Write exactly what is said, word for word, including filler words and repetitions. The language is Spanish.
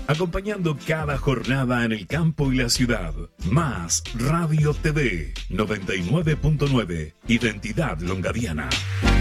acompañando cada jornada en el campo y la ciudad. Más Radio T V noventa y nueve punto nueve, Identidad Longaviana.